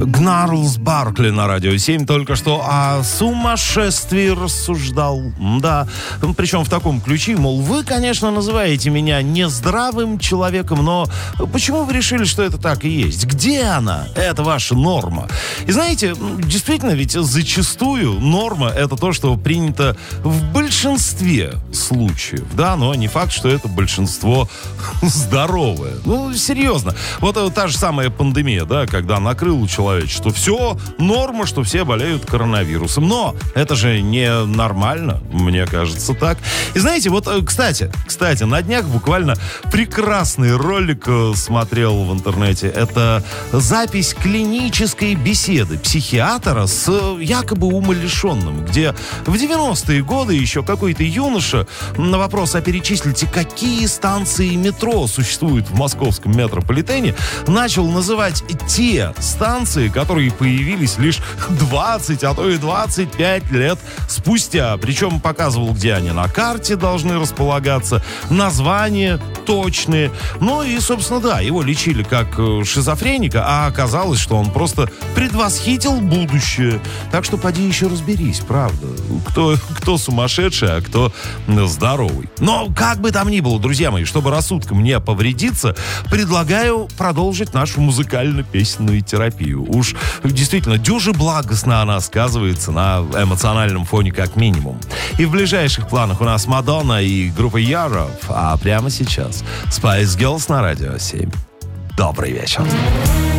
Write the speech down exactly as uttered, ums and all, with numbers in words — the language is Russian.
Гнарлс Баркли на Радио семь только что о сумасшествии рассуждал. Да, причем в таком ключе, мол, вы, конечно, называете меня нездравым человеком, но почему вы решили, что это так и есть? Где она? Это ваша норма. И знаете, действительно, ведь зачастую норма — это то, что принято в большинстве случаев, да, но не факт, что это большинство здоровое. Ну, серьезно. Вот та же самая пандемия, да, когда накрыла человечество, все норма, что все болеют коронавирусом. Но это же не нормально, мне кажется, так. И знаете, вот, кстати, кстати, на днях буквально прекрасный ролик смотрел в интернете. Это запись клинической беседы психиатра с якобы умалишенным, где в девяностые годы еще какой-то юноша на вопрос: а перечислите, какие станции метро существуют в московском метрополитене, начал называть те станции, которые появились лишь двадцать, а то и двадцать пять лет спустя. Причем показывал, где они на карте должны располагаться, названия точные. Ну и, собственно, да, его лечили как шизофреника, а оказалось, что он просто предвосхитил будущее. Так что поди еще разберись, правда. Кто, кто сумасшедший, а кто здоровый. Но как бы там ни было, друзья мои, чтобы рассудком не повредиться, предлагаю продолжить нашу музыкально-песенную терапию. Уж действительно дюже благостно она сказывается на эмоциональном фоне как минимум. И в ближайших планах у нас Мадонна и группа Europe, а прямо сейчас Spice Girls на Радио семь. Добрый вечер.